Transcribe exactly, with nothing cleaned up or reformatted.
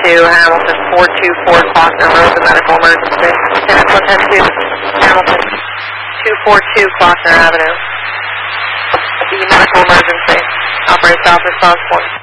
two, Hamilton, four two four Klockner Road, the medical emergency. Lieutenant one ten two, Hamilton, two four two Klockner Avenue. The medical emergency. Operator stop response one.